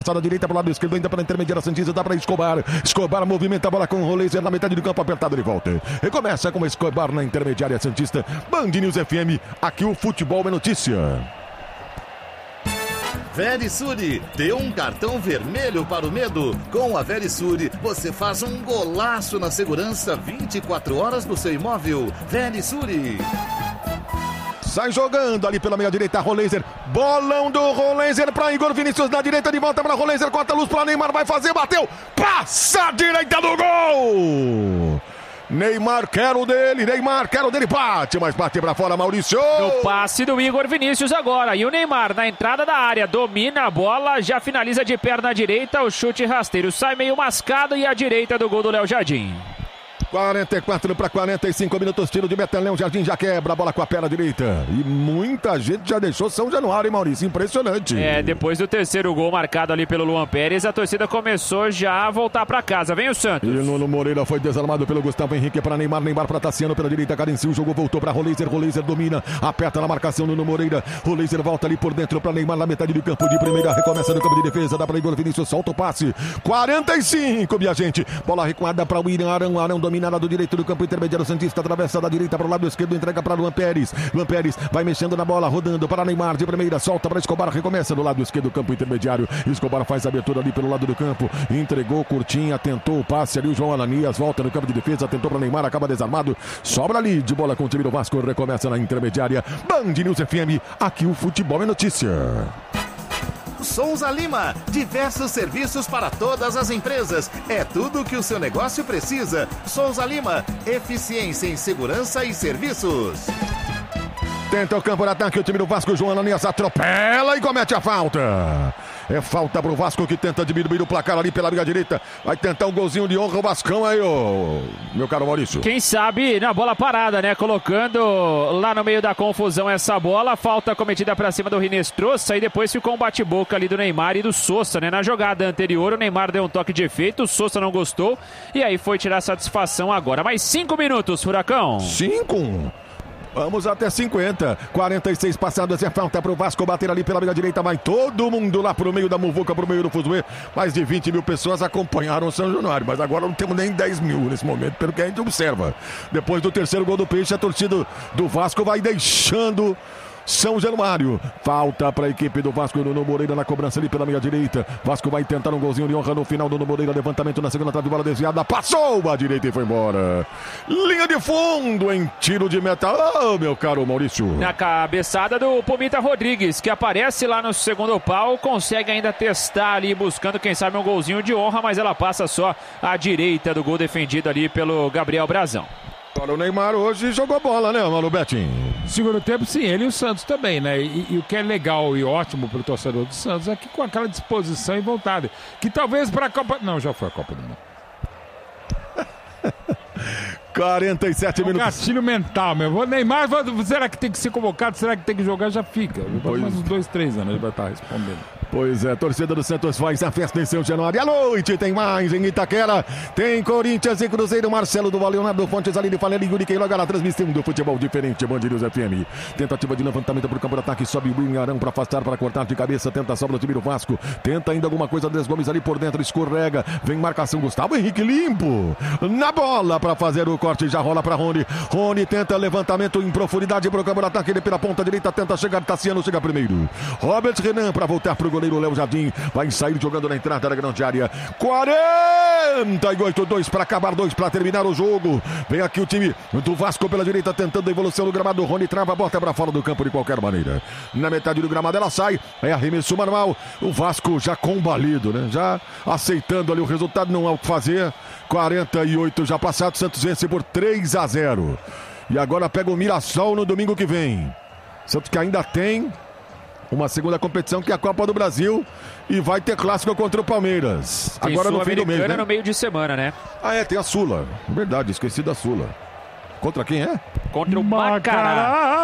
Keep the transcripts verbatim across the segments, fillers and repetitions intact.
Da direita para o lado esquerdo, ainda para a intermediária Santista, dá para Escobar. Escobar movimenta a bola com o Roleiser na metade do campo, apertado de volta. Recomeça com Escobar na intermediária Santista. Band News F M, aqui o futebol é notícia. Verisure, dê um cartão vermelho para o medo. Com a Verisure, você faz um golaço na segurança vinte e quatro horas do seu imóvel. Verisure. Sai jogando ali pela meia direita, Roleiser. Bolão do Roleiser para Igor Vinícius na direita, de volta para Roleiser, corta a luz para Neymar, vai fazer, bateu, passa a direita do gol. Neymar, quero dele, Neymar, quero dele, bate, mas bate para fora, Maurício. No passe do Igor Vinícius agora, e o Neymar na entrada da área, domina a bola, já finaliza de perna direita, o chute rasteiro sai meio mascado e a direita do gol do Léo Jardim. quarenta e quatro para quarenta e cinco minutos, tiro de Betelém, Jardim já quebra a bola com a perna direita. E muita gente já deixou São Januário, hein, Maurício? Impressionante. É, depois do terceiro gol marcado ali pelo Luan Pérez, a torcida começou já a voltar para casa. Vem o Santos. E Nuno Moreira foi desarmado pelo Gustavo Henrique para Neymar, Neymar para Tassiano pela direita, cadenciou o jogo, voltou para Roleiser, Roleiser domina, aperta na marcação Nuno Moreira, Roleiser volta ali por dentro para Neymar na metade do campo de primeira, recomeça no campo de defesa, dá para Igor Vinícius, solta o passe, quarenta e cinco, minha gente, bola recuada para o William Arão, Arão dominada do direito do campo intermediário, Santista atravessa da direita para o lado esquerdo, entrega para Luan Pérez, Luan Pérez vai mexendo na bola, rodando para Neymar de primeira, solta para Escobar, recomeça do lado esquerdo do campo intermediário, Escobar faz a abertura ali pelo lado do campo, entregou curtinha, tentou o passe ali, o João Ananias volta no campo de defesa, tentou para Neymar, acaba desarmado, sobra ali de bola com o time do Vasco, recomeça na intermediária. Band News F M, aqui o futebol é notícia. Souza Lima, diversos serviços para todas as empresas. É tudo o que o seu negócio precisa. Souza Lima, eficiência em segurança e serviços. Tenta o campo de ataque, o time do Vasco, João Ananias atropela e comete a falta. É falta pro Vasco que tenta diminuir o placar ali pela minha direita. Vai tentar um golzinho de honra o Vascão aí, ô, meu caro Maurício. Quem sabe na bola parada, né? Colocando lá no meio da confusão essa bola. Falta cometida pra cima do Rinestrosa e depois ficou um bate-boca ali do Neymar e do Sousa, né? Na jogada anterior o Neymar deu um toque de efeito, o Sousa não gostou e aí foi tirar satisfação agora. Mais cinco minutos, Furacão. Cinco? Vamos até cinquenta, quarenta e seis passadas, é falta pro Vasco bater ali pela meia direita, vai todo mundo lá pro meio da muvuca, pro meio do fuzuê. Mais de vinte mil pessoas acompanharam o São Januário, mas agora não temos nem dez mil nesse momento, pelo que a gente observa. Depois do terceiro gol do Peixe, a torcida do Vasco vai deixando São Januário. Falta para a equipe do Vasco, Nuno Moreira na cobrança ali pela meia direita. Vasco vai tentar um golzinho de honra no final. Nuno Moreira, levantamento na segunda trave, bola desviada, passou a direita e foi embora. Linha de fundo em tiro de meta. Oh, meu caro Maurício. Na cabeçada do Pumita Rodrigues, que aparece lá no segundo pau, consegue ainda testar ali, buscando quem sabe um golzinho de honra, mas ela passa só à direita do gol defendido ali pelo Gabriel Brazão. Olha, o Neymar hoje jogou bola, né, Mano Betinho? Segundo tempo, sim, ele e o Santos também, né? E, e o que é legal e ótimo pro torcedor do Santos é que com aquela disposição e vontade, que talvez para a Copa... Não, já foi a Copa do Mundo. quarenta e sete é um minutos. Gatilho mental, meu. O Neymar, será que tem que ser convocado? Será que tem que jogar? Já fica. Depois mais uns dois, três anos ele vai estar respondendo. Pois é, torcida do Santos faz a festa em São Januário. À noite tem mais em Itaquera. Tem Corinthians e Cruzeiro. Marcelo do Leonardo Fontes, ali de Falela e Yuri Queiroga na transmissão do futebol diferente. Band News F M. Tentativa de levantamento para o campo de ataque. Sobe o William Arão para afastar, para cortar de cabeça. Tenta a sobra do time do Vasco. Tenta ainda alguma coisa. Andrés Gomes ali por dentro. Escorrega. Vem marcação. Gustavo Henrique limpo. Na bola para fazer o corte. Já rola para Rony. Rony tenta levantamento em profundidade para o campo de ataque. Ele pela ponta direita. Tenta chegar. Tassiano chega primeiro. Robert Renan para voltar para o goleiro Léo Jardim, vai sair jogando na entrada da grande área. quarenta e oito, dois para acabar, dois para terminar o jogo. Vem aqui o time do Vasco pela direita, tentando a evolução no gramado. Rony trava, bota para fora do campo de qualquer maneira. Na metade do gramado ela sai, é arremesso manual. O Vasco já combalido, né? Já aceitando ali o resultado, não há o que fazer. quarenta e oito já passado, Santos vence por três a zero. E agora pega o Mirassol no domingo que vem. Santos que ainda tem uma segunda competição que é a Copa do Brasil e vai ter clássico contra o Palmeiras. Tem agora no fim do mês, né? no meio de semana, né? Ah, é, tem a Sula. Verdade, esqueci da Sula. Contra quem é? Contra o Macará.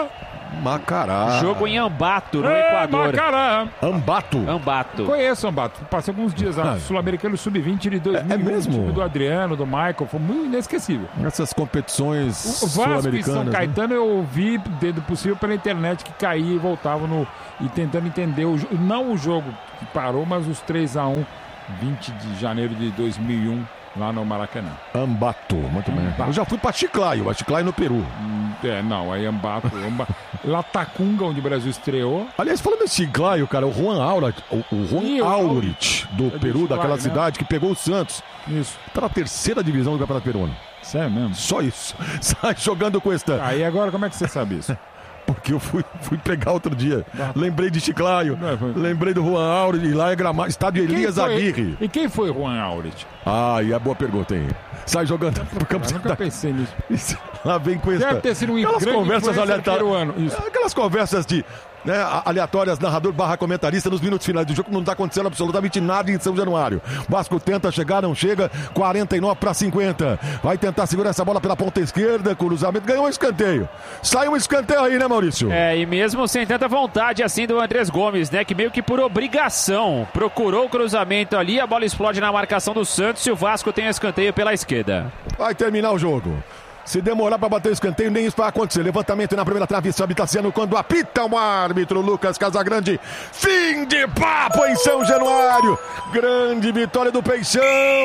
Macará. Jogo em Ambato, no É, Equador. Macará. Ambato. Ambato. Conheço Ambato. Passei alguns dias lá Ah. no Sul-Americano sub vinte de dois mil. É mesmo? time do Adriano, do Michael. Foi muito inesquecível. Essas competições O Vasco e São sul-americanas. Caetano eu ouvi dentro do possível pela internet que caía e voltava no, e tentando entender o jogo. Não o jogo que parou, mas os três a um, vinte de janeiro de dois mil e um, lá no Maracanã. Ambato, muito bem. Ambato. Eu já fui pra Chiclayo, a Chiclayo no Peru. Hum, É, não, aí Ambato. Amba... Latacunga, onde o Brasil estreou. Aliás, falando em Chiclayo, cara, o Juan Aurich, o, o Juan Ih, o Aurich do É do Peru, Chiclayo, daquela né? cidade que pegou o Santos, Isso. tá na terceira divisão do Campeonato Peruano. Sério mesmo? Só isso. Sai jogando com esta. Aí agora como é que você sabe isso? Porque eu fui, fui pegar outro dia. Ah. Lembrei de Chiclayo, Não, foi- lembrei do Juan Aurich, e lá é Gramado, estádio Elias Quem foi- Aguirre. E quem foi Juan Aurich? Ah, e a boa pergunta, hein? Sai jogando pro campo Eu nunca pensei nisso. Isso, lá vem com esta. Deve ter sido um Aquelas grande conversas influencer aleatórias. peruano, isso. Aquelas conversas de. Né, aleatórias, narrador barra comentarista nos minutos finais do jogo, não está acontecendo absolutamente nada em São Januário. Vasco tenta chegar, não chega, quarenta e nove para cinquenta. Vai tentar segurar essa bola pela ponta esquerda, cruzamento, ganhou um escanteio. Sai um escanteio aí, né, Maurício? É, e mesmo sem tanta vontade assim do Andrés Gomes, né, que meio que por obrigação procurou o cruzamento ali, a bola explode na marcação do Santos e o Vasco tem escanteio pela esquerda. Vai terminar o jogo. Se demorar para bater o escanteio, nem isso vai acontecer. Levantamento na primeira trave, Sabe Tassiano quando apita o árbitro Lucas Casagrande. Fim de papo em São Januário. Grande vitória do Peixão.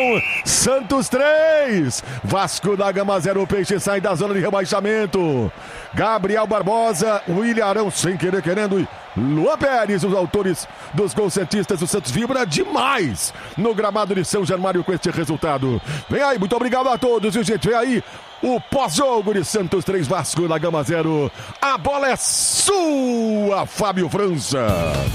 Santos três. Vasco da Gama zero. O Peixe sai da zona de rebaixamento. Gabriel Barbosa, William Arão sem querer querendo. E Luan Pérez, os autores dos gols santistas. O Santos vibra demais no gramado de São Januário com este resultado. Vem aí, muito obrigado a todos, viu, gente? Vem aí o pós-jogo de Santos três, Vasco da Gama zero. A bola é sua, Fábio França.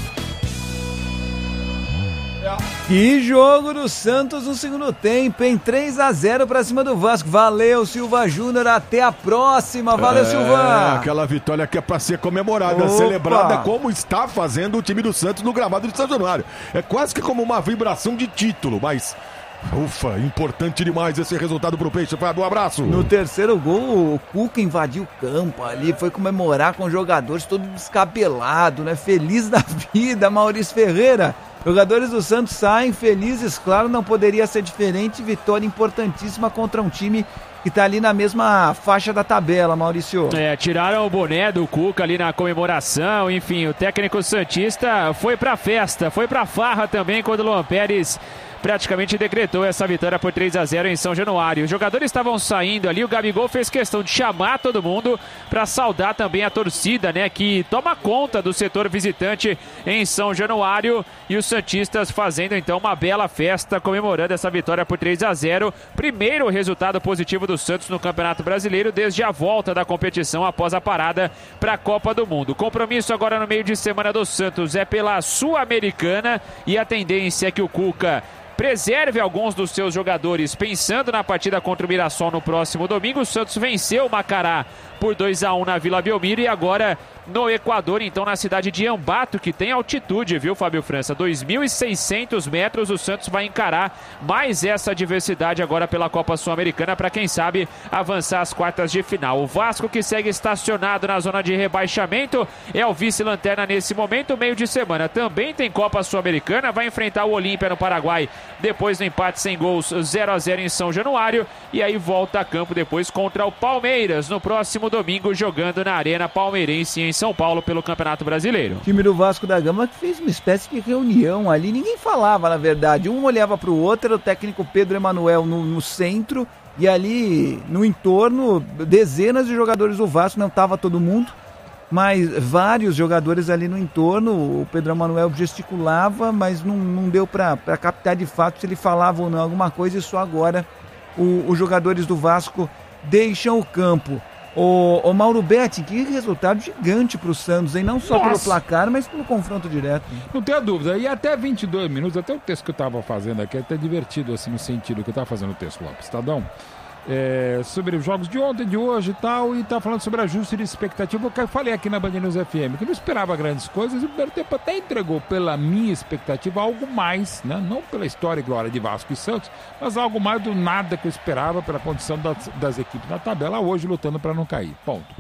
Que jogo do Santos no segundo tempo, hein? três a zero pra cima do Vasco. Valeu, Silva Júnior. Até a próxima. Valeu, é, Silva. Aquela vitória que é pra ser comemorada, Opa. celebrada, como está fazendo o time do Santos no gramado de São Januário. É quase que como uma vibração de título, mas... Ufa, importante demais esse resultado pro Peixe, Fábio. Um abraço. No terceiro gol, o Cuca invadiu o campo ali, foi comemorar com os jogadores, todo descabelado, né? Feliz da vida, Maurício Ferreira. Jogadores do Santos saem felizes, claro, não poderia ser diferente. Vitória importantíssima contra um time que tá ali na mesma faixa da tabela, Maurício. É, tiraram o boné do Cuca ali na comemoração, enfim, o técnico santista foi pra festa, foi pra farra também quando o Luan Pérez praticamente decretou essa vitória por três a zero em São Januário. Os jogadores estavam saindo ali, o Gabigol fez questão de chamar todo mundo para saudar também a torcida, né, que toma conta do setor visitante em São Januário, e os santistas fazendo então uma bela festa comemorando essa vitória por três a zero. Primeiro resultado positivo do Santos no Campeonato Brasileiro desde a volta da competição após a parada para a Copa do Mundo. Compromisso agora no meio de semana do Santos é pela Sul-Americana, e a tendência é que o Cuca preserve alguns dos seus jogadores pensando na partida contra o Mirassol no próximo domingo. O Santos venceu o Macará por dois a um na Vila Belmiro e agora no Equador, então na cidade de Ambato, que tem altitude, viu, Fábio França? dois mil e seiscentos metros, o Santos vai encarar mais essa adversidade agora pela Copa Sul-Americana para, quem sabe, avançar às quartas de final. O Vasco, que segue estacionado na zona de rebaixamento, é o vice-lanterna nesse momento. Meio de semana também tem Copa Sul-Americana, vai enfrentar o Olímpia no Paraguai depois do empate sem gols zero a zero em São Januário, e aí volta a campo depois contra o Palmeiras no próximo domingo, jogando na Arena Palmeirense em São Paulo pelo Campeonato Brasileiro. O time do Vasco da Gama que fez uma espécie de reunião ali, ninguém falava, na verdade. Um olhava para o outro, era o técnico Pedro Emanuel no, no centro, e ali no entorno, dezenas de jogadores do Vasco, não estava todo mundo, mas vários jogadores ali no entorno. O Pedro Emanuel gesticulava, mas não, não deu para captar de fato se ele falava ou não alguma coisa, e só agora o, os jogadores do Vasco deixam o campo. O, o Mauro Betti, que resultado gigante para o Santos, hein? Não só Nossa. pelo placar, mas pelo confronto direto. Não tenha dúvida. E até vinte e dois minutos, até o texto que eu estava fazendo aqui, é até divertido, assim, no sentido que eu estava fazendo o texto lá pro Estadão, é, sobre os jogos de ontem, de hoje e tal, e tá falando sobre ajuste de expectativa. Eu falei aqui na Band News F M que não esperava grandes coisas, e o primeiro tempo até entregou, pela minha expectativa, algo mais, né? Não pela história e glória de Vasco e Santos, mas algo mais do nada que eu esperava pela condição das, das equipes na tabela hoje, lutando para não cair. Ponto.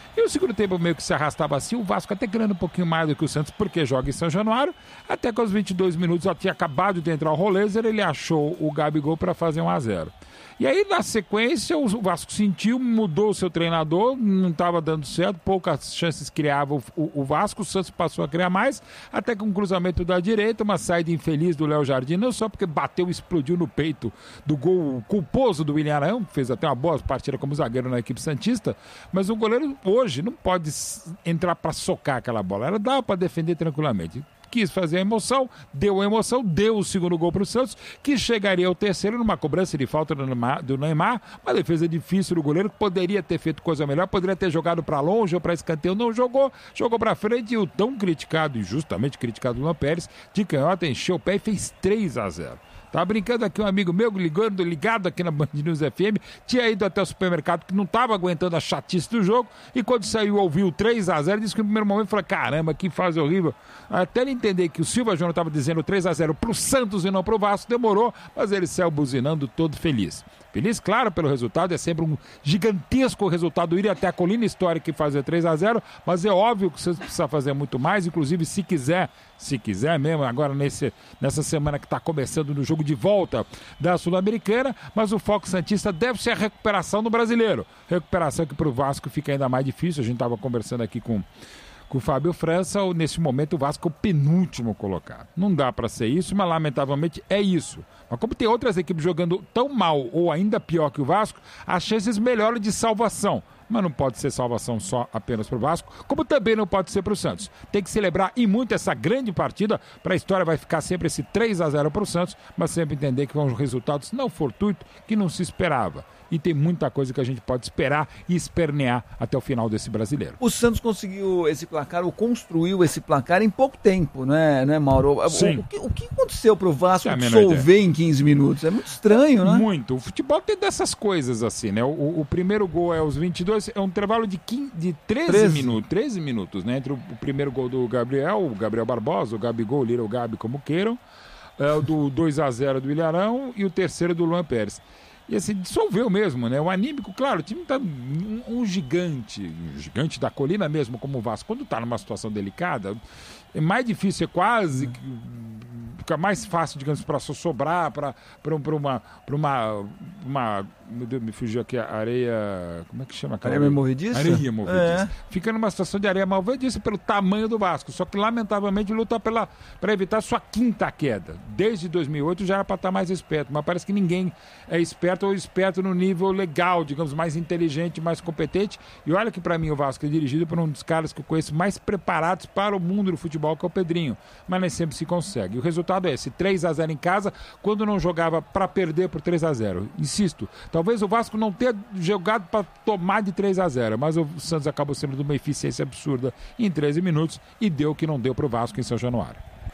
E o segundo tempo meio que se arrastava assim, o Vasco até ganhando um pouquinho mais do que o Santos, porque joga em São Januário, até que aos vinte e dois minutos já tinha acabado de entrar o Rolezer, ele achou o Gabigol para fazer um a zero. E aí, na sequência, o Vasco sentiu, mudou o seu treinador, não estava dando certo, poucas chances criava o, o, o Vasco, o Santos passou a criar mais, até que um cruzamento da direita, uma saída infeliz do Léo Jardim, não só porque bateu e explodiu no peito do gol culposo do William Arão, que fez até uma boa partida como zagueiro na equipe santista, mas o goleiro hoje não pode entrar para socar aquela bola, ela dava para defender tranquilamente. Quis fazer a emoção, deu a emoção, deu o segundo gol para o Santos, que chegaria ao terceiro numa cobrança de falta do Neymar, do Neymar, uma defesa difícil do goleiro, que poderia ter feito coisa melhor, poderia ter jogado para longe ou para escanteio, não jogou, jogou para frente, e o tão criticado, e justamente criticado Luan Pérez, de canhota, encheu o pé e fez três a zero. Tava brincando aqui um amigo meu, ligando, ligado aqui na Band News F M, tinha ido até o supermercado que não estava aguentando a chatice do jogo, e quando saiu, ouviu três a zero, disse que no primeiro momento falou, caramba, que fase horrível. Até ele entender que o Silva Júnior estava dizendo três a zero pro Santos e não pro Vasco, demorou, mas ele saiu buzinando todo feliz. Feliz, claro, pelo resultado, é sempre um gigantesco resultado ir até a colina histórica e fazer três a zero, mas é óbvio que o Santos precisa fazer muito mais, inclusive se quiser, se quiser mesmo, agora nesse, nessa semana que está começando no jogo de volta da Sul-Americana, mas o foco santista deve ser a recuperação do brasileiro. Recuperação que para o Vasco fica ainda mais difícil, a gente estava conversando aqui com com o Fábio França, nesse momento o Vasco é o penúltimo colocado. Não dá para ser isso, mas lamentavelmente é isso. Mas como tem outras equipes jogando tão mal ou ainda pior que o Vasco, as chances melhoram de salvação. Mas não pode ser salvação só apenas para o Vasco, como também não pode ser para o Santos. Tem que celebrar e muito essa grande partida, para a história vai ficar sempre esse três a zero para o Santos, mas sempre entender que foram resultados não fortuitos, que não se esperava. E tem muita coisa que a gente pode esperar e espernear até o final desse brasileiro. O Santos conseguiu esse placar, ou construiu esse placar em pouco tempo, não é, não é Mauro? Sim. O, o, que, o que aconteceu para o Vasco é dissolver em quinze minutos? É muito estranho, né? Muito. O futebol tem dessas coisas assim, né? O, o, o primeiro gol é aos vinte e dois, é um intervalo de, quinze, de treze minutos, treze minutos, né? Entre o, o primeiro gol do Gabriel, o Gabriel Barbosa, o Gabigol, o Little Gabi, como queiram, é, o do dois a zero do Ilharão e o terceiro do Luan Pérez. E assim, dissolveu mesmo, né? O anímico, claro, o time tá um, um gigante, um gigante da colina mesmo, como o Vasco. Quando tá numa situação delicada, é mais difícil, é quase... Hum. Fica mais fácil, digamos, para sobrar, para uma, para uma, uma, meu Deus, me fugiu aqui a areia, como é que chama? Aquela areia movediça? Areia movediça. É. Fica numa situação de areia movediça pelo tamanho do Vasco, só que lamentavelmente luta para evitar sua quinta queda. Desde dois mil e oito já era para estar mais esperto, mas parece que ninguém é esperto ou esperto no nível legal, digamos, mais inteligente, mais competente. E olha que para mim o Vasco é dirigido por um dos caras que eu conheço mais preparados para o mundo do futebol, que é o Pedrinho, mas nem sempre se consegue. O resultado é esse, três a zero em casa, quando não jogava para perder por três a zero. Insisto, talvez o Vasco não tenha jogado para tomar de três a zero, mas o Santos acabou sendo de uma eficiência absurda em treze minutos e deu o que não deu para o Vasco em São Januário.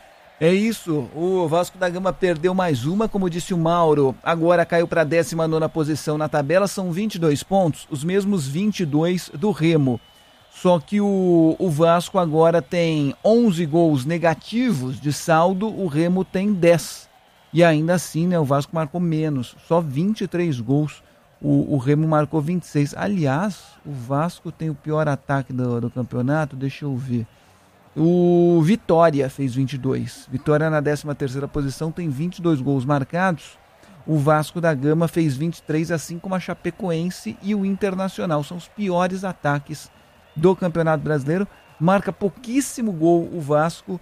É isso, o Vasco da Gama perdeu mais uma, como disse o Mauro, agora caiu para a décima nona posição na tabela, são vinte e dois pontos, os mesmos vinte e dois do Remo. Só que o, o Vasco agora tem onze gols negativos de saldo, o Remo tem dez. E ainda assim, né, o Vasco marcou menos, só vinte e três gols, o, o Remo marcou vinte e seis. Aliás, o Vasco tem o pior ataque do, do campeonato, deixa eu ver. O Vitória fez vinte e dois. Vitória na décima terceira posição tem vinte e dois gols marcados. O Vasco da Gama fez vinte e três, assim como a Chapecoense e o Internacional. São os piores ataques do Campeonato Brasileiro, marca pouquíssimo gol o Vasco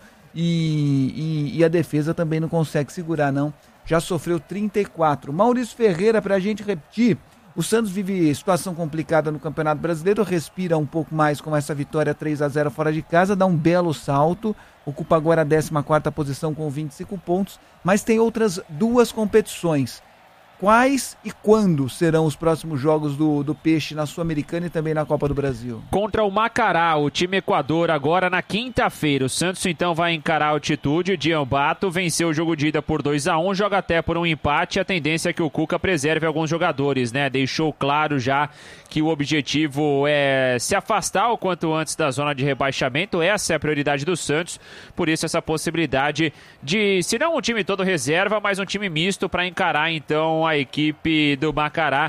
e, e, e a defesa também não consegue segurar, não. Já sofreu trinta e quatro. Maurício Ferreira, para a gente repetir, o Santos vive situação complicada no Campeonato Brasileiro, respira um pouco mais com essa vitória três a zero fora de casa, dá um belo salto, ocupa agora a décima quarta posição com vinte e cinco pontos, mas tem outras duas competições. Quais e quando serão os próximos jogos do, do Peixe na Sul-Americana e também na Copa do Brasil? Contra o Macará, o time Equador, agora na quinta-feira. O Santos então vai encarar a altitude. De Ambato venceu o jogo de ida por dois a um, joga até por um empate. A tendência é que o Cuca preserve alguns jogadores, né? Deixou claro já que o objetivo é se afastar o quanto antes da zona de rebaixamento. Essa é a prioridade do Santos. Por isso essa possibilidade de, se não um time todo reserva, mas um time misto para encarar então a equipe do Macará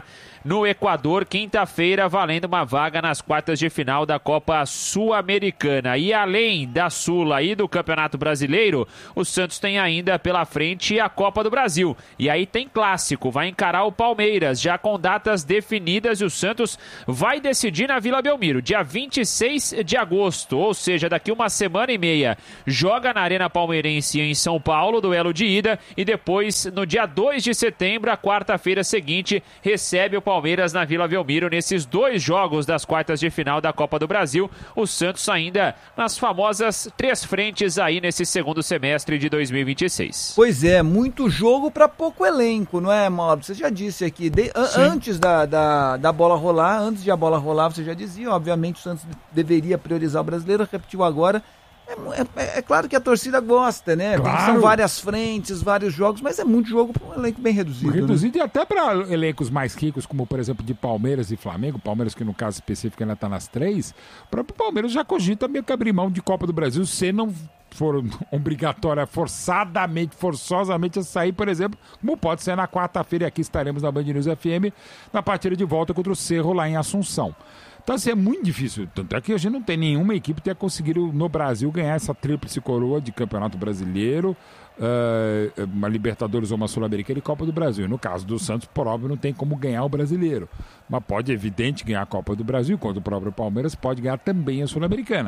no Equador, quinta-feira, valendo uma vaga nas quartas de final da Copa Sul-Americana. E além da Sula e do Campeonato Brasileiro, o Santos tem ainda pela frente a Copa do Brasil. E aí tem clássico, vai encarar o Palmeiras, já com datas definidas, e o Santos vai decidir na Vila Belmiro, dia vinte e seis de agosto, ou seja, daqui uma semana e meia, joga na Arena Palmeirense em São Paulo, duelo de ida, e depois, no dia dois de setembro, a quarta-feira seguinte, recebe o Palmeiras na Vila Belmiro. Nesses dois jogos das quartas de final da Copa do Brasil, o Santos ainda nas famosas três frentes aí nesse segundo semestre de dois mil e vinte e seis. Pois é, muito jogo para pouco elenco, não é, Mauro? Você já disse aqui, de, an, antes da, da, da bola rolar, antes de a bola rolar, você já dizia, obviamente o Santos deveria priorizar o brasileiro, repetiu agora. É, é, é claro que a torcida gosta, né? Claro. São várias frentes, vários jogos, mas é muito jogo para um elenco bem reduzido. Reduzido, né? E até para elencos mais ricos, como por exemplo de Palmeiras e Flamengo. Palmeiras, que no caso específico ainda está nas três. O próprio Palmeiras já cogita meio que abrir mão de Copa do Brasil, se não for obrigatória, forçadamente, forçosamente a sair, por exemplo, como pode ser na quarta-feira. E aqui estaremos na Band News F M na partida de volta contra o Cerro lá em Assunção. Então, assim, é muito difícil. Tanto é que a gente não tem nenhuma equipe que tenha conseguido no Brasil ganhar essa tríplice coroa de Campeonato Brasileiro, uh, uma Libertadores ou uma Sul-Americana e Copa do Brasil. No caso do Santos, por óbvio, não tem como ganhar o Brasileiro. Mas pode, evidente, ganhar a Copa do Brasil, enquanto o próprio Palmeiras pode ganhar também a Sul-Americana.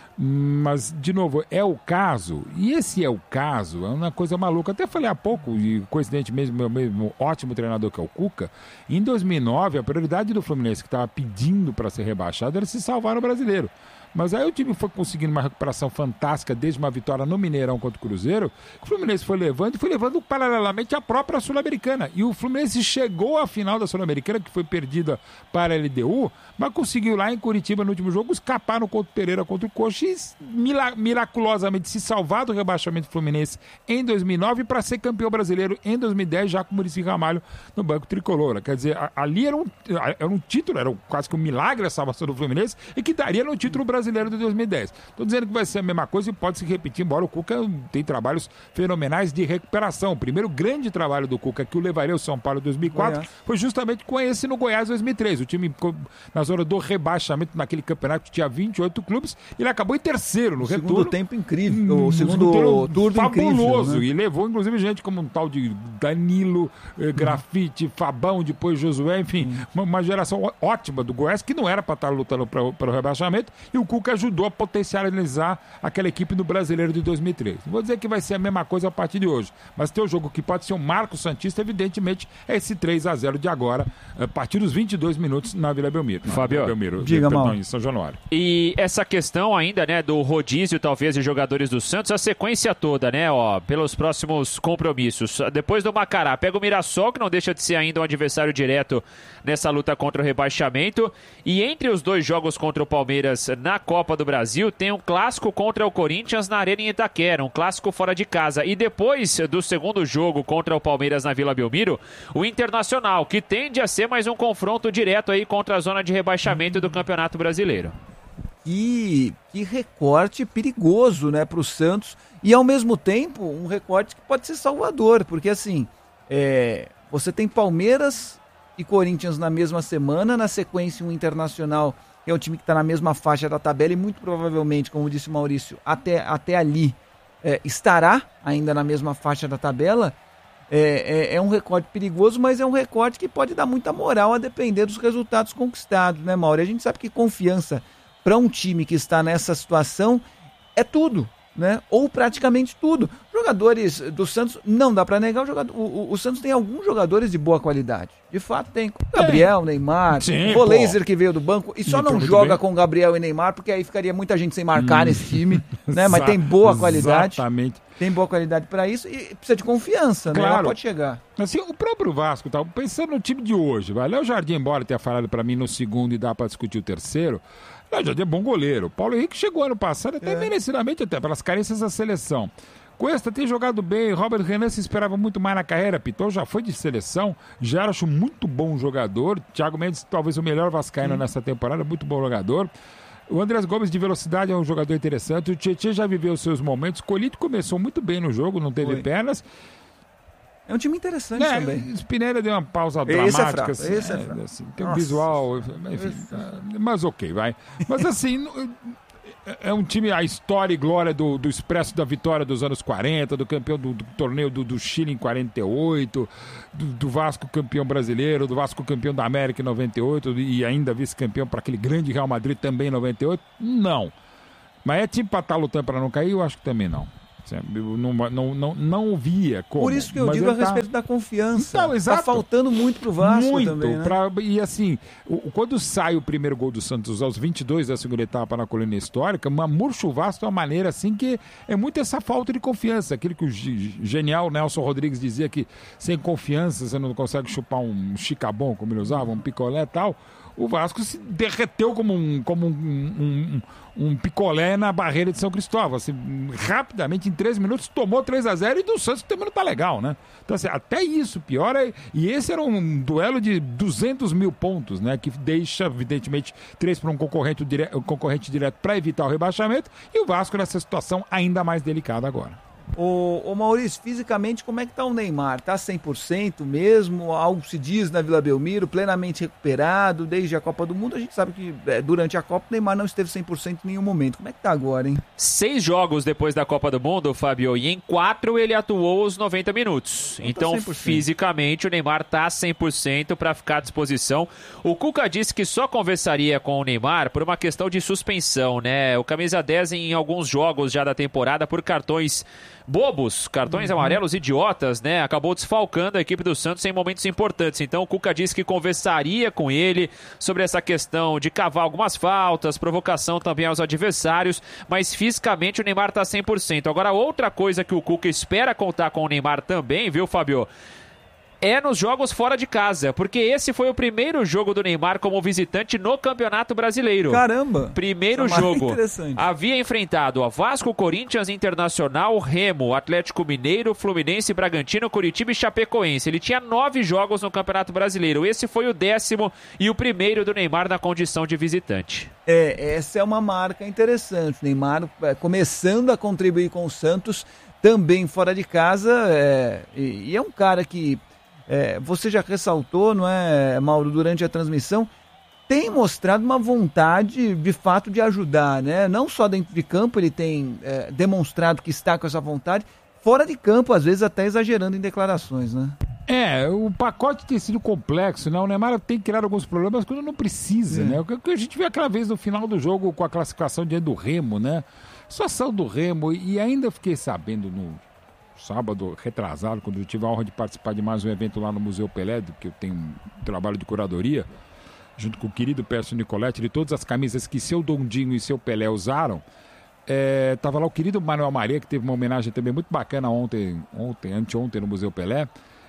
Mas, de novo, é o caso, e esse é o caso, é uma coisa maluca. Até falei há pouco, e coincidentemente, meu mesmo ótimo treinador que é o Cuca, em dois mil e nove, a prioridade do Fluminense, que estava pedindo para ser rebaixado, era se salvar no Brasileiro. Mas aí o time foi conseguindo uma recuperação fantástica desde uma vitória no Mineirão contra o Cruzeiro, que o Fluminense foi levando e foi levando paralelamente a própria Sul-Americana. E o Fluminense chegou à final da Sul-Americana, que foi perdida para a L D U, mas conseguiu lá em Curitiba no último jogo escapar no Couto Pereira contra o Coxa e miraculosamente se salvar do rebaixamento do Fluminense em dois mil e nove para ser campeão brasileiro em dois mil e dez, já com o Muricy Ramalho no banco tricolor. Quer dizer, ali era um, era um título, era quase que um milagre a salvação do Fluminense e que daria no título brasileiro Brasileiro de dois mil e dez. Estou dizendo que vai ser a mesma coisa e pode se repetir, embora o Cuca tem trabalhos fenomenais de recuperação. O primeiro grande trabalho do Cuca, que o levaria ao São Paulo em dois mil e quatro, Goiás. Foi justamente com esse no Goiás em dois mil e três. O time ficou na zona do rebaixamento naquele campeonato que tinha vinte e oito clubes e ele acabou em terceiro no o retorno. Segundo tempo incrível. O um, segundo turno fabuloso. Incrível, né? E levou, inclusive, gente como um tal de Danilo, eh, Grafite, Fabão, depois Josué, enfim, hum. uma, uma geração ótima do Goiás, que não era para estar lutando para o rebaixamento, e o Cuca ajudou a potencializar aquela equipe no Brasileiro de dois mil e três. Não vou dizer que vai ser a mesma coisa a partir de hoje, mas tem um jogo que pode ser um marco santista, evidentemente, é esse três a zero de agora, a partir dos vinte e dois minutos na Vila Belmiro. Fábio, Belmiro, diga, perdão, em São Januário. E essa questão ainda, né, do rodízio, talvez, de jogadores do Santos, a sequência toda, né, ó, pelos próximos compromissos. Depois do Macará, pega o Mirassol, que não deixa de ser ainda um adversário direto nessa luta contra o rebaixamento, e entre os dois jogos contra o Palmeiras na Copa do Brasil, tem um clássico contra o Corinthians na Arena em Itaquera, um clássico fora de casa. E depois do segundo jogo contra o Palmeiras na Vila Belmiro, o Internacional, que tende a ser mais um confronto direto aí contra a zona de rebaixamento do Campeonato Brasileiro. E que recorte perigoso, né, para o Santos, e ao mesmo tempo um recorte que pode ser salvador, porque assim, é, você tem Palmeiras e Corinthians na mesma semana, na sequência um Internacional, que é um time que está na mesma faixa da tabela e muito provavelmente, como disse o Maurício, até, até ali é, estará ainda na mesma faixa da tabela. É, é, é um recorte perigoso, mas é um recorte que pode dar muita moral a depender dos resultados conquistados, né, Mauro? A gente sabe que confiança para um time que está nessa situação é tudo, né? Ou praticamente tudo. Jogadores do Santos, não dá para negar, o, jogador, o, o, o Santos tem alguns jogadores de boa qualidade. De fato tem. Gabriel, é. Neymar, o Roleiser que veio do banco, e só não joga com Gabriel e Neymar, porque aí ficaria muita gente sem marcar hum. nesse time, né? Mas tem boa qualidade. Exatamente. Tem boa qualidade para isso e precisa de confiança, né? Claro. Ela pode chegar. Assim, o próprio Vasco, tá, pensando no time de hoje, vai, Léo Jardim, embora tenha falado para mim no segundo e dá para discutir o terceiro, Léo Jardim é bom goleiro. Paulo Henrique chegou ano passado até é. merecidamente, até pelas carências da seleção. Cuesta tem jogado bem, Robert Renan se esperava muito mais na carreira, Piton já foi de seleção, já acho muito bom jogador, Thiago Mendes talvez o melhor vascaíno hum. nessa temporada, muito bom jogador. O Andrés Gomes de velocidade é um jogador interessante, o Tietê já viveu seus momentos, Colito começou muito bem no jogo, não teve foi. pernas. É um time interessante é, também. Spinelli deu uma pausa Esse dramática. é fraco, assim, esse é é, fraco. assim, tem um Nossa. visual, enfim. Mas ok, vai. Mas assim, é um time, a história e glória do, do Expresso da Vitória dos anos quarenta, do campeão do, do torneio do, do Chile em quarenta e oito, do, do Vasco campeão brasileiro, do Vasco campeão da América em noventa e oito e ainda vice-campeão para aquele grande Real Madrid também em noventa e oito. Não. Mas é time para estar lutando para não cair? Eu acho que também não. Eu não, não, não, não via como. Por isso que eu mas digo a tá... respeito da confiança. Então, exato. Tá faltando muito pro Vasco muito, também, né? pra, e assim, o, quando sai o primeiro gol do Santos aos vinte e dois da segunda etapa na colina histórica, uma murcha o Vasco de uma maneira assim que é muito essa falta de confiança. Aquilo que o genial Nelson Rodrigues dizia que sem confiança você não consegue chupar um chicabon, como ele usava, um picolé e tal. O Vasco se derreteu como um, como um, um, um, um picolé na barreira de São Cristóvão. Assim, rapidamente, em três minutos, tomou três a zero e do Santos também não tá legal, né? Então, assim, até isso piora. E esse era um duelo de duzentos mil pontos, né? Que deixa, evidentemente, três para um concorrente, dire... um concorrente direto para evitar o rebaixamento. E o Vasco nessa situação ainda mais delicada agora. Ô, ô Maurício, fisicamente como é que tá o Neymar? Tá cem por cento mesmo? Algo se diz na Vila Belmiro, plenamente recuperado desde a Copa do Mundo? A gente sabe que é, durante a Copa o Neymar não esteve cem por cento em nenhum momento. Como é que tá agora, hein? Seis jogos depois da Copa do Mundo, Fábio, e em quatro ele atuou os noventa minutos. Então, cem por cento. Fisicamente, o Neymar tá cem por cento para ficar à disposição. O Cuca disse que só conversaria com o Neymar por uma questão de suspensão, né? O camisa dez em alguns jogos já da temporada por cartões bobos, cartões uhum. amarelos idiotas, né? Acabou desfalcando a equipe do Santos em momentos importantes. Então o Cuca disse que conversaria com ele sobre essa questão de cavar algumas faltas, provocação também aos adversários, mas fisicamente o Neymar tá cem por cento. Agora, outra coisa que o Cuca espera contar com o Neymar também, viu, Fábio? É nos jogos fora de casa, porque esse foi o primeiro jogo do Neymar como visitante no Campeonato Brasileiro. Caramba! Primeiro jogo. Havia enfrentado a Vasco, Corinthians, Internacional, Remo, Atlético Mineiro, Fluminense, Bragantino, Curitiba e Chapecoense. Ele tinha nove jogos no Campeonato Brasileiro. Esse foi o décimo e o primeiro do Neymar na condição de visitante. É, essa é uma marca interessante. O Neymar é, começando a contribuir com o Santos, também fora de casa, é, e, e é um cara que É, você já ressaltou, não é, Mauro, durante a transmissão, tem mostrado uma vontade de fato de ajudar, né? Não só dentro de campo ele tem é, demonstrado que está com essa vontade, fora de campo, às vezes até exagerando em declarações, né? É, o pacote tem sido complexo, né? O Neymar tem criado alguns problemas quando não precisa, é. né? O que a gente viu aquela vez no final do jogo com a classificação diante do Remo, né? A situação do Remo, e ainda fiquei sabendo no sábado retrasado, quando eu tive a honra de participar de mais um evento lá no Museu Pelé, que eu tenho um trabalho de curadoria, junto com o querido Pércio Nicoletti, de todas as camisas que seu Dondinho e seu Pelé usaram. É, tava lá o querido Manuel Maria, que teve uma homenagem também muito bacana ontem, ontem anteontem no Museu Pelé.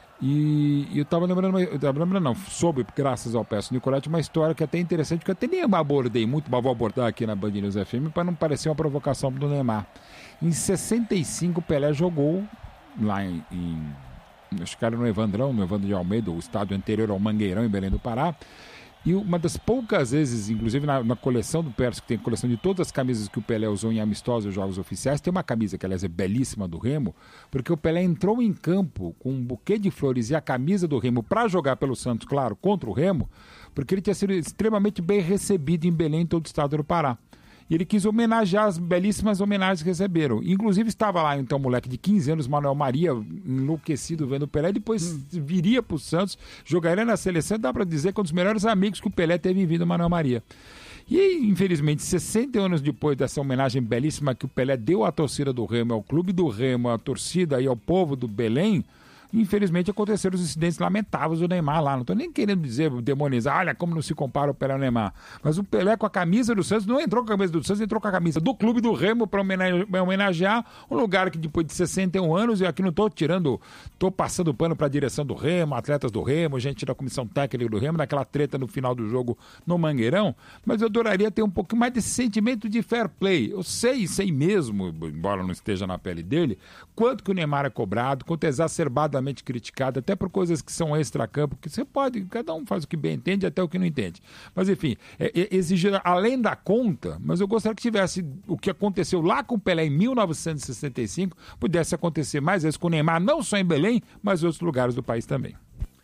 E, e eu tava lembrando, eu tava lembrando, não, soube, graças ao Pércio Nicoletti, uma história que é até interessante, que eu até nem abordei muito, mas vou abordar aqui na Band News F M para não parecer uma provocação do Neymar. Em sessenta e cinco, Pelé jogou lá em, em acho que era no Evandrão, no Evandro de Almeida, o estádio anterior ao Mangueirão, em Belém do Pará. E uma das poucas vezes, inclusive na, na coleção do Pércio, que tem coleção de todas as camisas que o Pelé usou em amistosos e jogos oficiais, tem uma camisa que, aliás, é belíssima do Remo, porque o Pelé entrou em campo com um buquê de flores e a camisa do Remo para jogar pelo Santos, claro, contra o Remo, porque ele tinha sido extremamente bem recebido em Belém, em todo o estado do Pará. E ele quis homenagear as belíssimas homenagens que receberam. Inclusive estava lá então um moleque de quinze anos, Manuel Maria, enlouquecido vendo o Pelé, depois hum. viria para o Santos, jogaria na seleção, dá para dizer que é um dos melhores amigos que o Pelé teve em vida, o Manuel Maria. E infelizmente, sessenta anos depois dessa homenagem belíssima que o Pelé deu à torcida do Remo, ao clube do Remo, à torcida e ao povo do Belém, infelizmente aconteceram os incidentes lamentáveis do Neymar lá. Não estou nem querendo dizer, demonizar, olha como não se compara o Pelé ao Neymar. Mas o Pelé com a camisa do Santos, não entrou com a camisa do Santos, entrou com a camisa do clube do Remo para homenagear um lugar que depois de sessenta e um anos, e aqui não estou tirando, estou passando pano para a direção do Remo, atletas do Remo, gente da comissão técnica do Remo, naquela treta no final do jogo no Mangueirão, mas eu adoraria ter um pouquinho mais desse sentimento de fair play. Eu sei, sei mesmo, embora não esteja na pele dele, quanto que o Neymar é cobrado, quanto exacerbadamente absurdamente criticado, até por coisas que são extra-campo, que você pode, cada um faz o que bem entende, até o que não entende. Mas, enfim, é, é, exigir além da conta, mas eu gostaria que tivesse o que aconteceu lá com o Pelé em mil novecentos e sessenta e cinco, pudesse acontecer mais vezes com o Neymar, não só em Belém, mas em outros lugares do país também.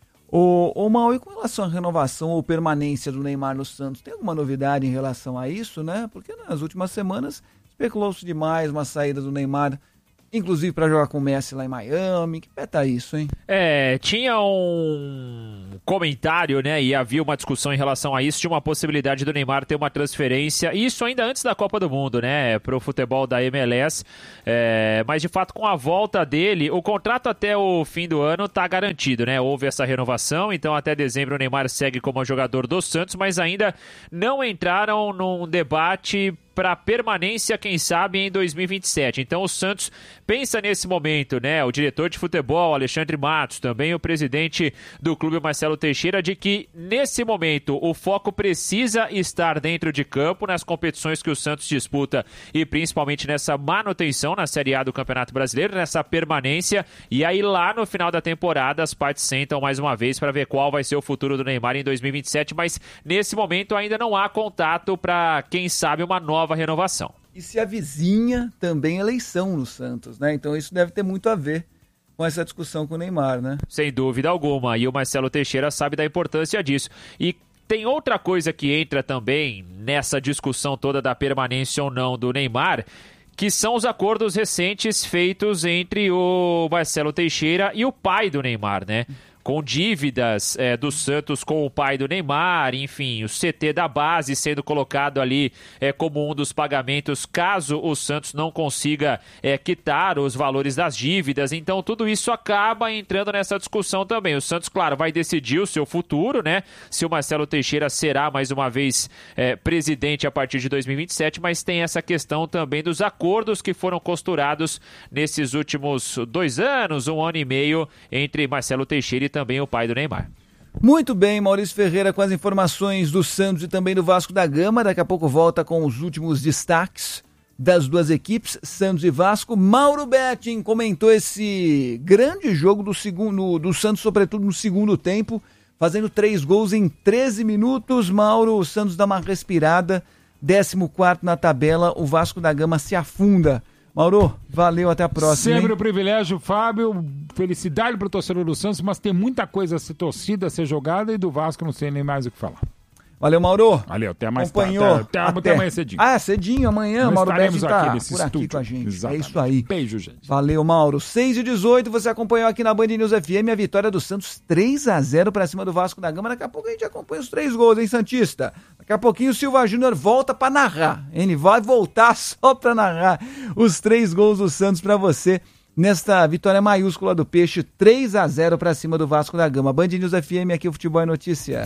Ô, ô Mal, e com relação à renovação ou permanência do Neymar no Santos, tem alguma novidade em relação a isso, né? Porque nas últimas semanas especulou-se demais uma saída do Neymar, inclusive para jogar com o Messi lá em Miami. Que pé tá isso, hein? É, tinha um comentário, né, e havia uma discussão em relação a isso, de uma possibilidade do Neymar ter uma transferência, isso ainda antes da Copa do Mundo, né, pro futebol da M L S, é, mas de fato com a volta dele, o contrato até o fim do ano tá garantido, né, houve essa renovação, então até dezembro o Neymar segue como jogador do Santos, mas ainda não entraram num debate para permanência, quem sabe, em dois mil e vinte e sete. Então o Santos pensa nesse momento, né, o diretor de futebol, Alexandre Matos, também o presidente do clube, Marcelo Teixeira, de que nesse momento o foco precisa estar dentro de campo, nas competições que o Santos disputa e principalmente nessa manutenção na Série A do Campeonato Brasileiro, nessa permanência, e aí lá no final da temporada as partes sentam mais uma vez para ver qual vai ser o futuro do Neymar em dois mil e vinte e sete, mas nesse momento ainda não há contato para, quem sabe, uma nova renovação. E se avizinha também eleição no Santos, né? Então isso deve ter muito a ver com essa discussão com o Neymar, né? Sem dúvida alguma, e o Marcelo Teixeira sabe da importância disso. E tem outra coisa que entra também nessa discussão toda da permanência ou não do Neymar, que são os acordos recentes feitos entre o Marcelo Teixeira e o pai do Neymar, né? Com dívidas é, do Santos com o pai do Neymar, enfim, o C T da base sendo colocado ali é, como um dos pagamentos caso o Santos não consiga é, quitar os valores das dívidas. Então tudo isso acaba entrando nessa discussão também. O Santos, claro, vai decidir o seu futuro, né? Se o Marcelo Teixeira será mais uma vez é, presidente a partir de dois mil e vinte e sete, mas tem essa questão também dos acordos que foram costurados nesses últimos dois anos, um ano e meio, entre Marcelo Teixeira e também o pai do Neymar. Muito bem, Maurício Ferreira com as informações do Santos e também do Vasco da Gama. Daqui a pouco volta com os últimos destaques das duas equipes, Santos e Vasco. Mauro Betting comentou esse grande jogo do, segundo, do Santos, sobretudo no segundo tempo, fazendo três gols em treze minutos. Mauro, o Santos dá uma respirada, décimo quarto na tabela, o Vasco da Gama se afunda. Mauro, valeu, até a próxima. Sempre hein? um privilégio, Fábio. Felicidade para o torcedor do Santos, mas tem muita coisa a ser torcida, a ser jogada, e do Vasco não sei nem mais o que falar. Valeu, Mauro. Valeu, até mais Acompanhou tarde. Até, até, até. até amanhã cedinho. Ah, cedinho, amanhã, Nós Mauro Betting tá aqui nesse por aqui estúdio. com a gente. Exatamente. É isso aí. Beijo, gente. Valeu, Mauro. seis e dezoito, você acompanhou aqui na Band News F M a vitória do Santos três a zero para cima do Vasco da Gama. Daqui a pouco a gente acompanha os três gols, hein, Santista? Daqui a pouquinho o Silva Júnior volta para narrar. Ele vai voltar só para narrar os três gols do Santos para você nesta vitória maiúscula do Peixe, três a zero para cima do Vasco da Gama. Band News F M, aqui o Futebol é Notícia.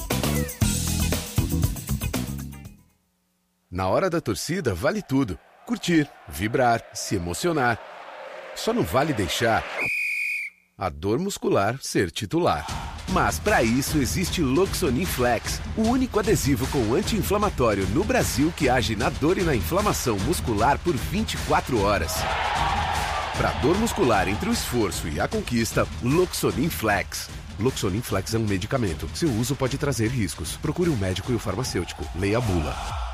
Na hora da torcida, vale tudo. Curtir, vibrar, se emocionar. Só não vale deixar a dor muscular ser titular. Mas para isso existe Loxonin Flex, o único adesivo com anti-inflamatório no Brasil que age na dor e na inflamação muscular por vinte e quatro horas. Para dor muscular entre o esforço e a conquista, Loxonin Flex. Loxonin Flex é um medicamento. Seu uso pode trazer riscos. Procure um médico e o farmacêutico. Leia a bula.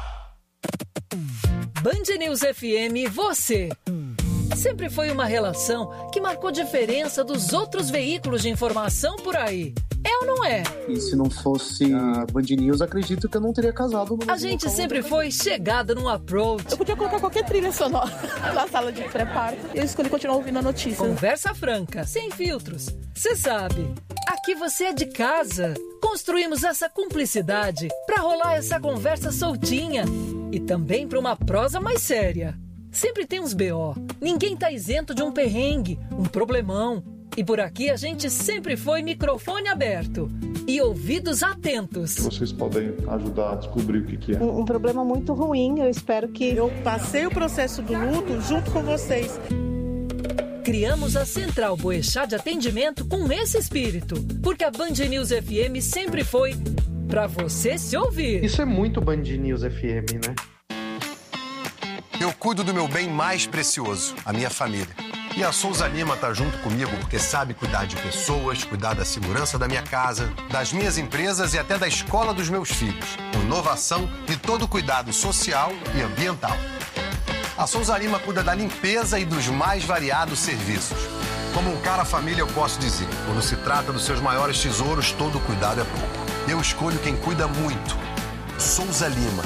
Band News F M, você. Sempre foi uma relação que marcou diferença dos outros veículos de informação por aí. É ou não é? E se não fosse a Band News, acredito que eu não teria casado. A gente sempre foi chegada num approach. Eu podia colocar qualquer trilha sonora na sala de pré-parto. Eu escolhi continuar ouvindo a notícia. Conversa franca, sem filtros. Você sabe, aqui você é de casa. Construímos essa cumplicidade pra rolar essa conversa soltinha. E também pra uma prosa mais séria. Sempre tem uns B O. Ninguém tá isento de um perrengue, um problemão. E por aqui a gente sempre foi microfone aberto e ouvidos atentos. Vocês podem ajudar a descobrir o que, que é. Um, um problema muito ruim, eu espero que... Eu passei o processo do luto junto com vocês. Criamos a Central Boechat de Atendimento com esse espírito, porque a Band News F M sempre foi pra você se ouvir. Isso é muito Band News F M, né? Eu cuido do meu bem mais precioso, a minha família. E a Souza Lima tá junto comigo porque sabe cuidar de pessoas, cuidar da segurança da minha casa, das minhas empresas e até da escola dos meus filhos. Com inovação e todo cuidado social e ambiental. A Souza Lima cuida da limpeza e dos mais variados serviços. Como um cara família, eu posso dizer, quando se trata dos seus maiores tesouros, todo cuidado é pouco. Eu escolho quem cuida muito. Souza Lima.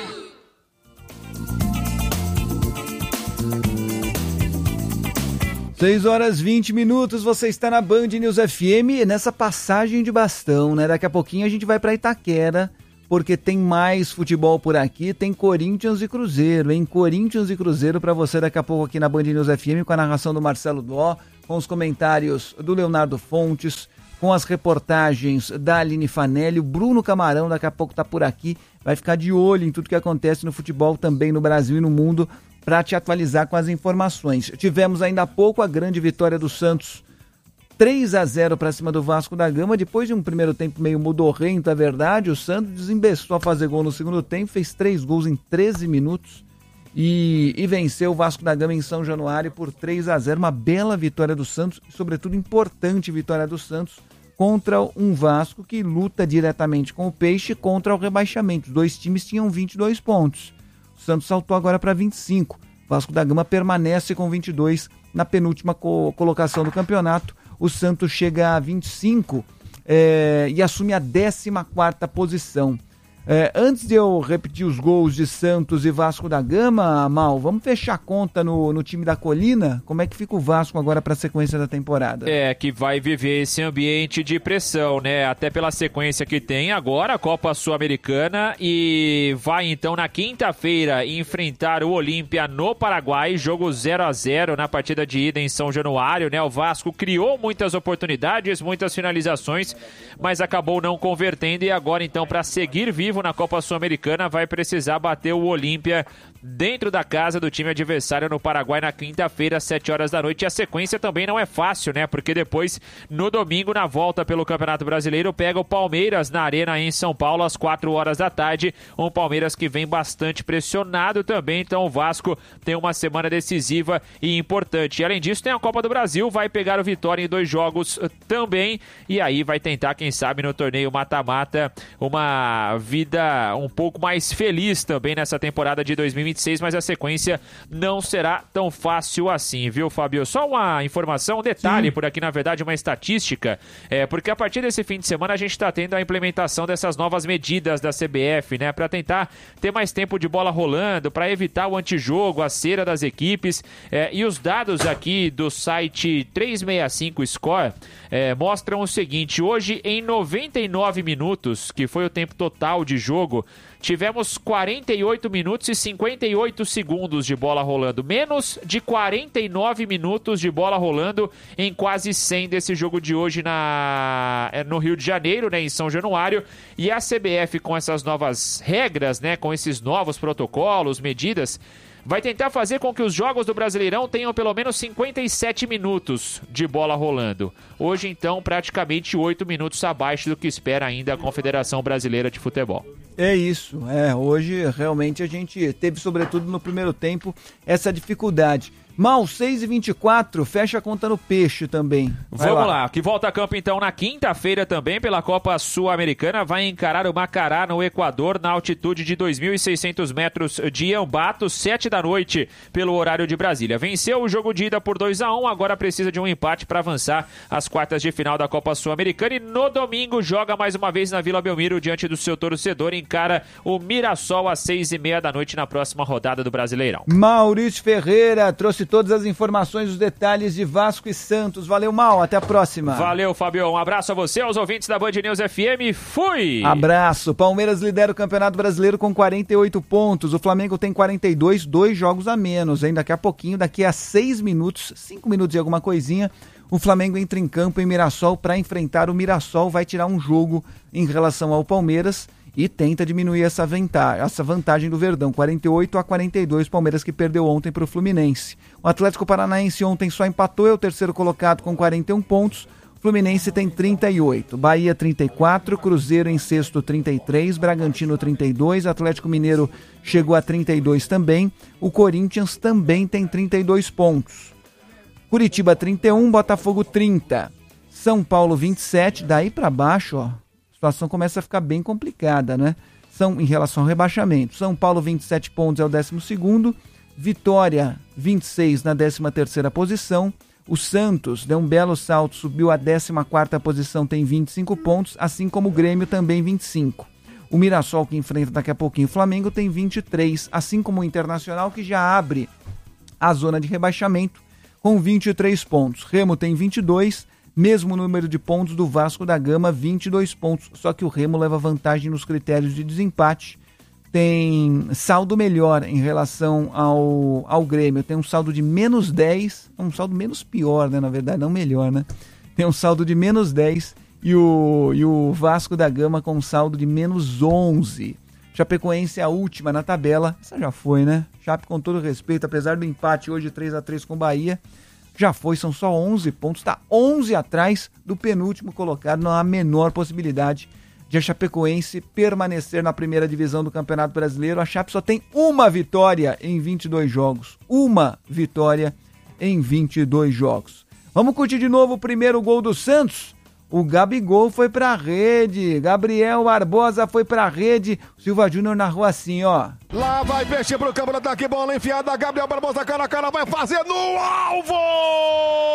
seis horas e vinte minutos, você está na Band News F M nessa passagem de bastão, né? Daqui a pouquinho a gente vai para Itaquera, porque tem mais futebol por aqui, tem Corinthians e Cruzeiro, hein? Corinthians e Cruzeiro para você daqui a pouco aqui na Band News F M, com a narração do Marcelo Dó, com os comentários do Leonardo Fontes, com as reportagens da Aline Fanelli. O Bruno Camarão daqui a pouco tá por aqui, vai ficar de olho em tudo que acontece no futebol também no Brasil e no mundo, para te atualizar com as informações. Tivemos ainda há pouco a grande vitória do Santos, três a zero para cima do Vasco da Gama. Depois de um primeiro tempo meio mudorrento, é verdade, o Santos desembestou a fazer gol no segundo tempo, fez três gols em treze minutos e, e venceu o Vasco da Gama em São Januário por três a zero. Uma bela vitória do Santos, e sobretudo importante vitória do Santos contra um Vasco que luta diretamente com o Peixe contra o rebaixamento. Os dois times tinham vinte e dois pontos. O Santos saltou agora para vinte e cinco. Vasco da Gama permanece com vinte e dois na penúltima co- colocação do campeonato. O Santos chega a vinte e cinco é, e assume a décima quarta posição. É, antes de eu repetir os gols de Santos e Vasco da Gama, Mal, vamos fechar a conta no, no time da Colina? Como é que fica o Vasco agora para a sequência da temporada? É, que vai viver esse ambiente de pressão, né? Até pela sequência que tem agora, a Copa Sul-Americana, e vai então na quinta-feira enfrentar o Olímpia no Paraguai, jogo zero a zero na partida de ida em São Januário, né? O Vasco criou muitas oportunidades, muitas finalizações, mas acabou não convertendo, e agora então, para seguir vivo na Copa Sul-Americana, vai precisar bater o Olímpia dentro da casa do time adversário no Paraguai na quinta-feira, às sete horas da noite. E a sequência também não é fácil, né? Porque depois, no domingo, na volta pelo Campeonato Brasileiro, pega o Palmeiras na Arena em São Paulo às quatro horas da tarde. Um Palmeiras que vem bastante pressionado também, então o Vasco tem uma semana decisiva e importante. E além disso, tem a Copa do Brasil, vai pegar o Vitória em dois jogos também, e aí vai tentar, quem sabe, no torneio mata-mata, uma vida um pouco mais feliz também nessa temporada de dois mil e vinte e seis, mas a sequência não será tão fácil assim, viu, Fábio? Só uma informação, um detalhe, Sim. por aqui, na verdade, uma estatística, é, porque a partir desse fim de semana a gente está tendo a implementação dessas novas medidas da C B F, né, para tentar ter mais tempo de bola rolando, para evitar o antijogo, a cera das equipes, é, e os dados aqui do site trezentos e sessenta e cinco Score é, mostram o seguinte: hoje, em noventa e nove minutos, que foi o tempo total de jogo, tivemos quarenta e oito minutos e cinquenta e oito segundos de bola rolando, menos de quarenta e nove minutos de bola rolando em quase cem desse jogo de hoje na, no Rio de Janeiro, né, em São Januário. E a C B F, com essas novas regras, né, com esses novos protocolos, medidas, vai tentar fazer com que os jogos do Brasileirão tenham pelo menos cinquenta e sete minutos de bola rolando. Hoje, então, praticamente oito minutos abaixo do que espera ainda a Confederação Brasileira de Futebol. É isso, é, hoje realmente a gente teve, sobretudo no primeiro tempo, essa dificuldade. Mal, seis e vinte e quatro, fecha a conta no Peixe também. Vai Vamos lá. lá, que volta a campo então na quinta-feira também pela Copa Sul-Americana, vai encarar o Macará no Equador na altitude de dois mil e seiscentos metros de Ambato, sete da noite pelo horário de Brasília. Venceu o jogo de ida por dois a um, agora precisa de um empate para avançar às quartas de final da Copa Sul-Americana, e no domingo joga mais uma vez na Vila Belmiro diante do seu torcedor, encara o Mirassol às seis e meia da noite na próxima rodada do Brasileirão. Maurício Ferreira trouxe todas as informações, os detalhes de Vasco e Santos. Valeu, Mal, até a próxima. Valeu, Fabio, um abraço a você, aos ouvintes da Band News F M, fui! Abraço. Palmeiras lidera o Campeonato Brasileiro com quarenta e oito pontos, o Flamengo tem quarenta e dois, dois jogos a menos, hein? Daqui a pouquinho, daqui a seis minutos, cinco minutos e alguma coisinha, o Flamengo entra em campo em Mirassol para enfrentar o Mirassol, vai tirar um jogo em relação ao Palmeiras e tenta diminuir essa vantagem, essa vantagem do Verdão, quarenta e oito a quarenta e dois, Palmeiras que perdeu ontem para o Fluminense. O Atlético Paranaense ontem só empatou, é o terceiro colocado com quarenta e um pontos, Fluminense tem trinta e oito, Bahia trinta e quatro, Cruzeiro em sexto trinta e três, Bragantino trinta e dois, Atlético Mineiro chegou a trinta e dois também, o Corinthians também tem trinta e dois pontos. Curitiba trinta e um, Botafogo trinta. São Paulo vinte e sete, daí para baixo, ó, a situação começa a ficar bem complicada, né? São em relação ao rebaixamento. São Paulo vinte e sete pontos é o décimo segundo, Vitória vinte e seis na décima terceira posição. O Santos deu um belo salto, subiu à décima quarta posição, tem vinte e cinco pontos, assim como o Grêmio também vinte e cinco. O Mirassol, que enfrenta daqui a pouquinho o Flamengo, tem vinte e três, assim como o Internacional, que já abre a zona de rebaixamento com vinte e três pontos. Remo tem vinte e dois, mesmo número de pontos do Vasco da Gama, vinte e dois pontos, só que o Remo leva vantagem nos critérios de desempate. Tem saldo melhor em relação ao, ao Grêmio, tem um saldo de menos dez, um saldo menos pior, né, na verdade, não melhor, né? Tem um saldo de menos dez e o, e o Vasco da Gama com um saldo de menos onze. Chapecoense é a última na tabela, essa já foi, né? Chape, com todo respeito, apesar do empate hoje três a três com o Bahia, já foi, são só onze pontos, está onze atrás do penúltimo colocado, não há a menor possibilidade de a Chapecoense permanecer na primeira divisão do Campeonato Brasileiro. A Chape só tem uma vitória em vinte e dois jogos, uma vitória em vinte e dois jogos. Vamos curtir de novo o primeiro gol do Santos. O Gabigol foi pra rede, Gabriel Barbosa foi pra rede, Silva Júnior narrou assim, ó. Lá vai mexer pro câmera, ataque, bola enfiada, Gabriel Barbosa cara a cara, vai fazer no alvo!